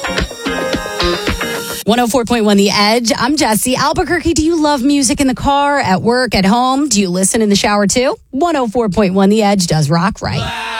104.1 The Edge. I'm Jesse. Albuquerque, do you love music in the car, at work, at home? Do you listen in the shower too? 104.1 The Edge does rock right.